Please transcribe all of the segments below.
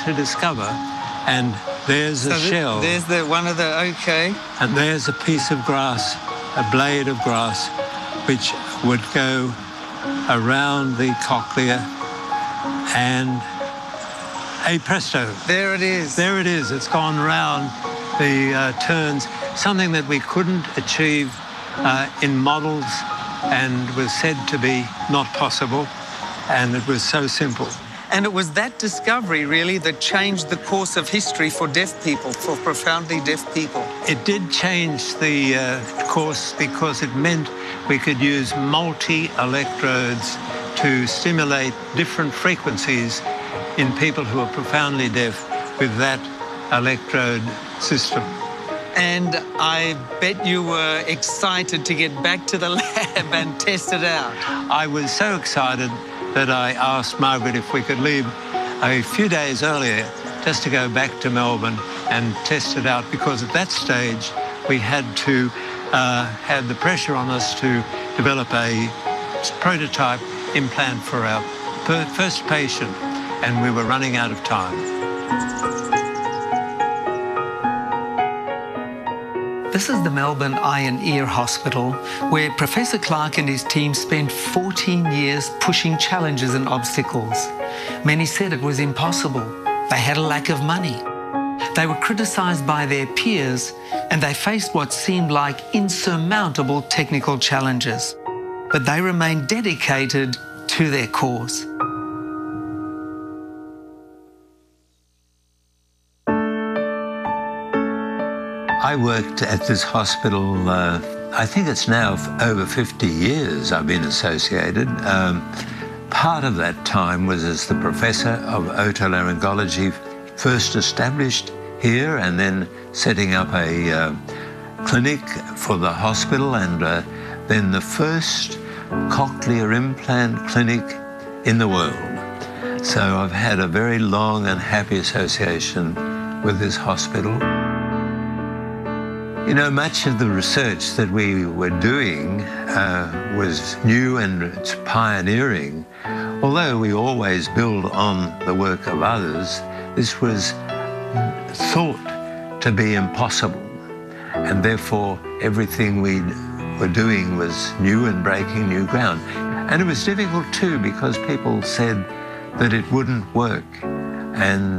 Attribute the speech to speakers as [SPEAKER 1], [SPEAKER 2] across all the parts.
[SPEAKER 1] to discover. And there's a shell.
[SPEAKER 2] There's one of the, okay.
[SPEAKER 1] And there's a piece of grass, a blade of grass, which would go around the cochlea, and hey presto.
[SPEAKER 2] There it is.
[SPEAKER 1] There it is. It's gone round the turns, something that we couldn't achieve in models and was said to be not possible, and it was so simple.
[SPEAKER 2] And it was that discovery, really, that changed the course of history for deaf people, for profoundly deaf people.
[SPEAKER 1] It did change the course because it meant we could use multi-electrodes to stimulate different frequencies in people who are profoundly deaf with that electrode system.
[SPEAKER 2] And I bet you were excited to get back to the lab and test it out.
[SPEAKER 1] I was so excited that I asked Margaret if we could leave a few days earlier just to go back to Melbourne and test it out, because at that stage we had to have the pressure on us to develop a prototype implant for our first patient, and we were running out of time.
[SPEAKER 2] This is the Melbourne Eye and Ear Hospital, where Professor Clark and his team spent 14 years pushing challenges and obstacles. Many said it was impossible. They had a lack of money. They were criticised by their peers, and they faced what seemed like insurmountable technical challenges. But they remained dedicated to their cause.
[SPEAKER 1] I worked at this hospital, I think it's now over 50 years I've been associated. Part of that time was as the professor of otolaryngology, first established here and then setting up a clinic for the hospital, and then the first cochlear implant clinic in the world. So I've had a very long and happy association with this hospital. You know, much of the research that we were doing was new and it's pioneering. Although we always build on the work of others, this was thought to be impossible. And therefore, everything we were doing was new and breaking new ground. And it was difficult too, because people said that it wouldn't work. And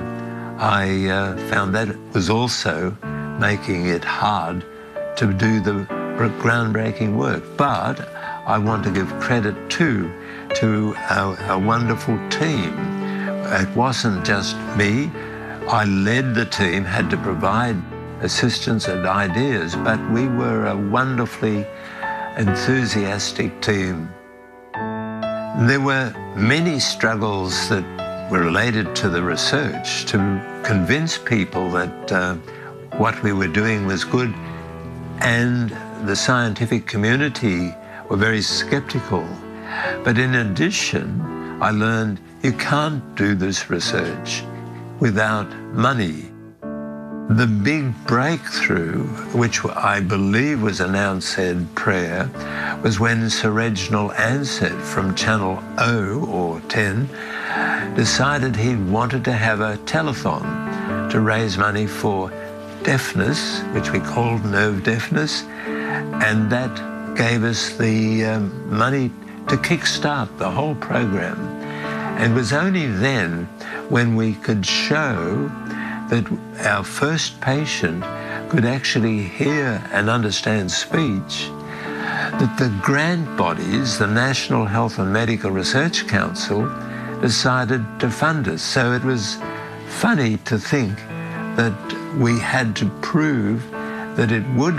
[SPEAKER 1] I found that it was also making it hard to do the groundbreaking work. But I want to give credit too to a wonderful team. It wasn't just me. I led the team, had to provide assistance and ideas, but we were a wonderfully enthusiastic team. There were many struggles that were related to the research to convince people that what we were doing was good, and the scientific community were very skeptical. But in addition, I learned you can't do this research without money. The big breakthrough, which I believe was an unsaid prayer, was when Sir Reginald Ansett from Channel O, or 10, decided he wanted to have a telethon to raise money for deafness, which we called nerve deafness, and that gave us the money to kickstart the whole program. And it was only then when we could show that our first patient could actually hear and understand speech that the grant bodies, the National Health and Medical Research Council, decided to fund us. So it was funny to think that we had to prove that it would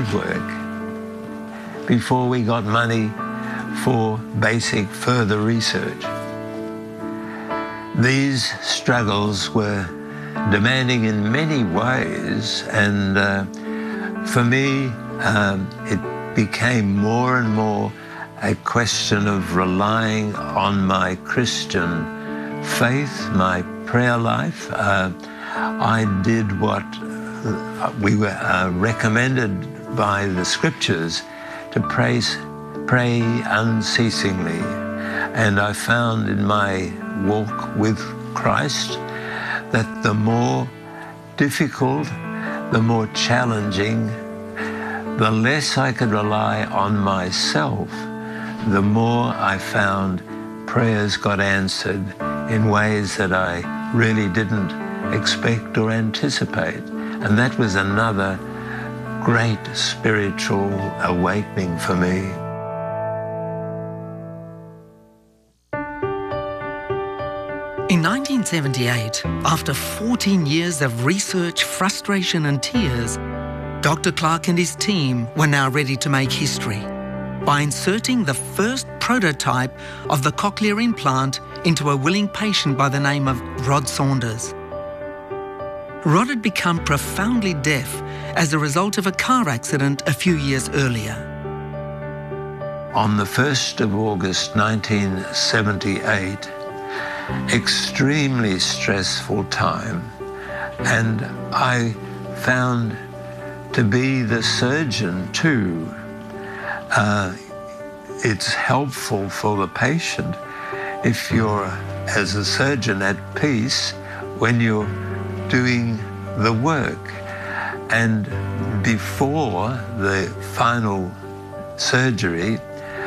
[SPEAKER 1] work before we got money for basic further research. These struggles were demanding in many ways, and for me, it became more and more a question of relying on my Christian faith, my prayer life. I did what we were recommended by the scriptures, to pray unceasingly. And I found in my walk with Christ that the more difficult, the more challenging, the less I could rely on myself, the more I found prayers got answered in ways that I really didn't expect or anticipate. And that was another great spiritual awakening for me.
[SPEAKER 2] In 1978, after 14 years of research, frustration and tears, Dr. Clark and his team were now ready to make history by inserting the first prototype of the cochlear implant into a willing patient by the name of Rod Saunders. Rod had become profoundly deaf as a result of a car accident a few years earlier.
[SPEAKER 1] On the 1st of August 1978, extremely stressful time, and I found to be the surgeon too. It's helpful for the patient if you're, as a surgeon, at peace when you're doing the work. And before the final surgery,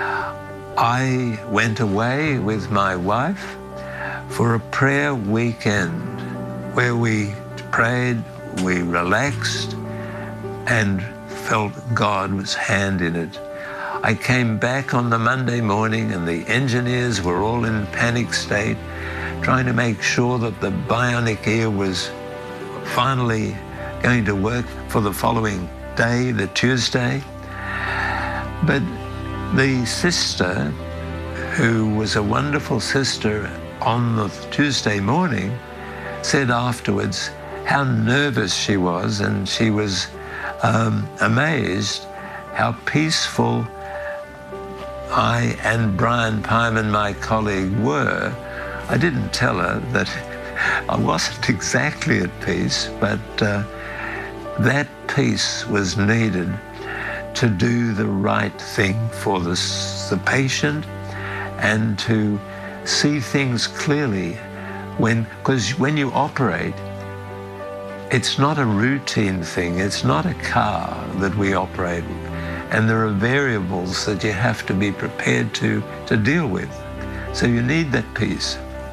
[SPEAKER 1] I went away with my wife for a prayer weekend where we prayed, we relaxed, and felt God's hand in it. I came back on the Monday morning and the engineers were all in panic state, trying to make sure that the bionic ear was finally going to work for the following day, the Tuesday. But the sister, who was a wonderful sister on the Tuesday morning, said afterwards how nervous she was, and she was amazed how peaceful I and Brian Pyman, my colleague, were. I didn't tell her that I wasn't exactly at peace, but that peace was needed to do the right thing for the patient and to see things clearly. Because when you operate, it's not a routine thing. It's not a car that we operate with. And there are variables that you have to be prepared to deal with. So you need that peace.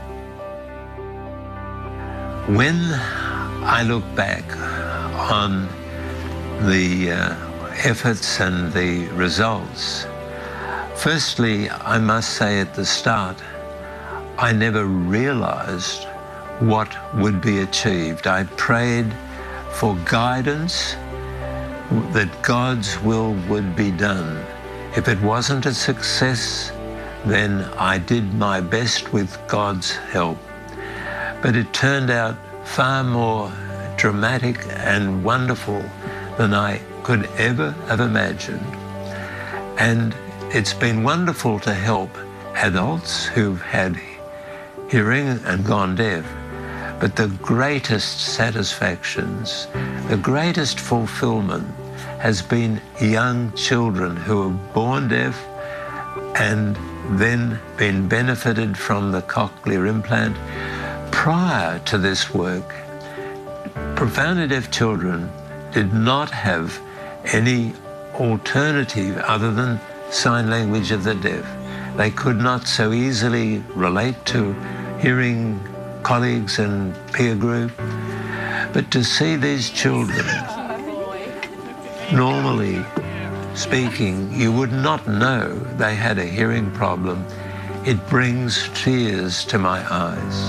[SPEAKER 1] When I look back on the efforts and the results, firstly, I must say at the start, I never realized what would be achieved. I prayed for guidance, that God's will would be done. If it wasn't a success, then I did my best with God's help. But it turned out far more dramatic and wonderful than I could ever have imagined. And it's been wonderful to help adults who've had hearing and gone deaf. But the greatest satisfactions, the greatest fulfillment has been young children who are born deaf and then been benefited from the cochlear implant. Prior to this work, profoundly deaf children did not have any alternative other than sign language of the deaf. They could not so easily relate to hearing colleagues and peer group. But to see these children, normally speaking, you would not know they had a hearing problem. It brings tears to my eyes.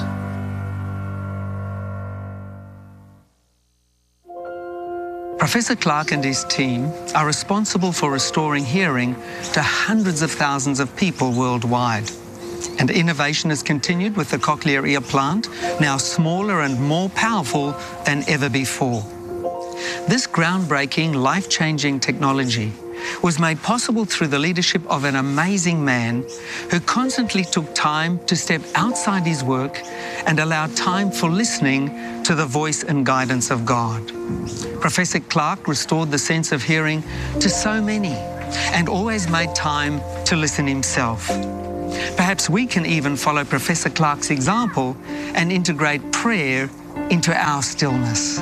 [SPEAKER 2] Professor Clark and his team are responsible for restoring hearing to hundreds of thousands of people worldwide. And innovation has continued with the cochlear ear plant, now smaller and more powerful than ever before. This groundbreaking, life-changing technology was made possible through the leadership of an amazing man who constantly took time to step outside his work and allowed time for listening to the voice and guidance of God. Professor Clark restored the sense of hearing to so many and always made time to listen himself. Perhaps we can even follow Professor Clark's example and integrate prayer into our stillness.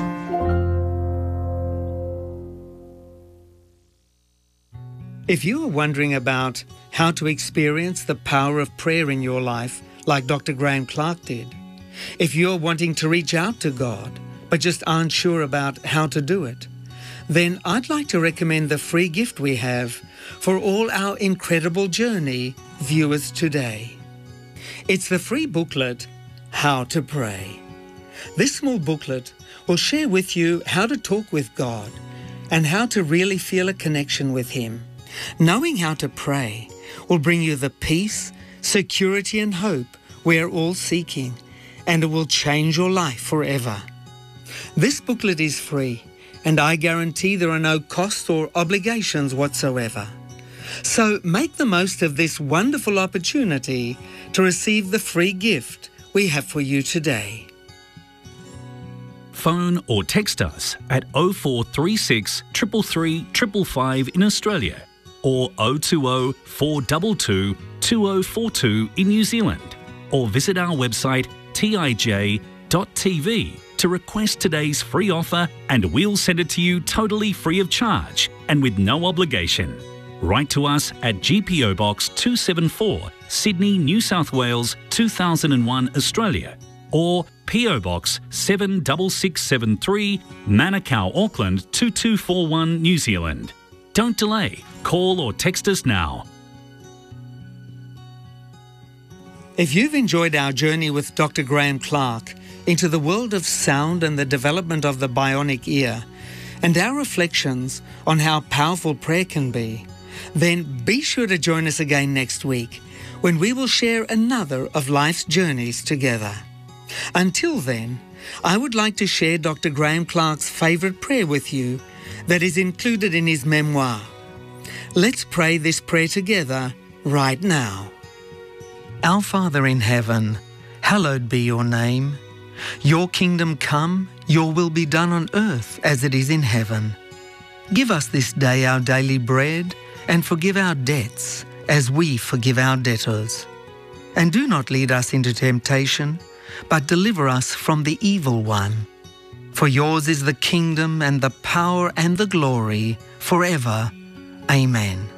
[SPEAKER 2] If you are wondering about how to experience the power of prayer in your life, like Dr. Graham Clark did, if you're wanting to reach out to God, but just aren't sure about how to do it, then I'd like to recommend the free gift we have for all our incredible journey viewers today. It's the free booklet, How to Pray. This small booklet will share with you how to talk with God and how to really feel a connection with Him. Knowing how to pray will bring you the peace, security and hope we're all seeking, and it will change your life forever. This booklet is free, and I guarantee there are no costs or obligations whatsoever. So make the most of this wonderful opportunity to receive the free gift we have for you today.
[SPEAKER 3] Phone or text us at 0436 333 555 in Australia or 020 422 2042 in New Zealand, or visit our website tij.tv to request today's free offer, and we'll send it to you totally free of charge and with no obligation. Write to us at GPO Box 274, Sydney, New South Wales 2001, Australia, or PO Box 76673, Manukau, Auckland 2241, New Zealand. Don't delay. Call or text us now.
[SPEAKER 2] If you've enjoyed our journey with Dr. Graham Clark into the world of sound and the development of the bionic ear, and our reflections on how powerful prayer can be, then be sure to join us again next week when we will share another of life's journeys together. Until then, I would like to share Dr. Graham Clark's favourite prayer with you that is included in his memoir. Let's pray this prayer together right now. Our Father in heaven, hallowed be your name. Your kingdom come, your will be done on earth as it is in heaven. Give us this day our daily bread, and forgive our debts as we forgive our debtors. And do not lead us into temptation, but deliver us from the evil one. For yours is the kingdom and the power and the glory forever. Amen.